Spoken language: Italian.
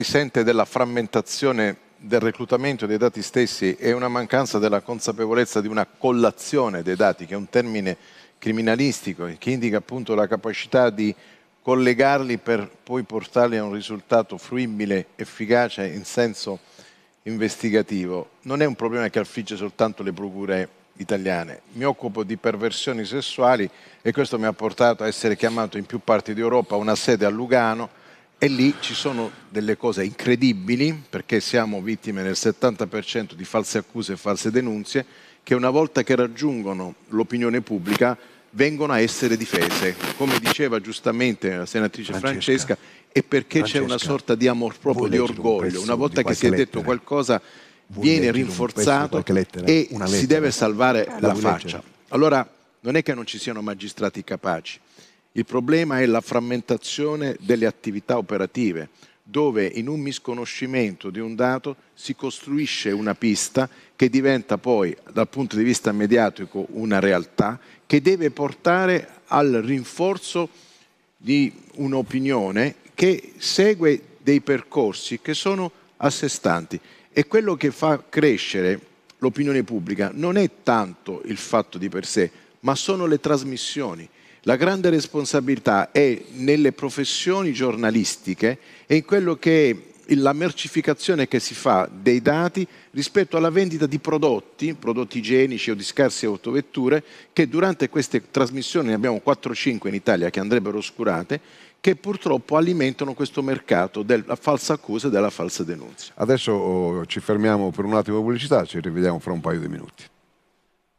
risente della frammentazione del reclutamento dei dati stessi e una mancanza della consapevolezza di una collazione dei dati, che è un termine criminalistico che indica appunto la capacità di collegarli per poi portarli a un risultato fruibile, efficace in senso investigativo. Non è un problema che affligge soltanto le procure italiane. Mi occupo di perversioni sessuali e questo mi ha portato a essere chiamato in più parti d'Europa a una sede a Lugano, e lì ci sono delle cose incredibili, perché siamo vittime nel 70% di false accuse e false denunce, che una volta che raggiungono l'opinione pubblica vengono a essere difese. Come diceva giustamente la senatrice Francesca, è perché c'è una sorta di amor proprio, di orgoglio. Una volta che si è detto qualcosa viene rinforzato e si deve salvare la faccia. Allora non è che non ci siano magistrati capaci. Il problema è la frammentazione delle attività operative, dove in un misconoscimento di un dato si costruisce una pista che diventa poi, dal punto di vista mediatico, una realtà che deve portare al rinforzo di un'opinione che segue dei percorsi che sono a sé stanti. E quello che fa crescere l'opinione pubblica non è tanto il fatto di per sé, ma sono le trasmissioni. La grande responsabilità è nelle professioni giornalistiche e in quello che è la mercificazione che si fa dei dati rispetto alla vendita di prodotti igienici o di scarse autovetture, che durante queste trasmissioni, ne abbiamo 4-5 in Italia che andrebbero oscurate, che purtroppo alimentano questo mercato della falsa accusa e della falsa denuncia. Adesso ci fermiamo per un attimo di pubblicità, ci rivediamo fra un paio di minuti.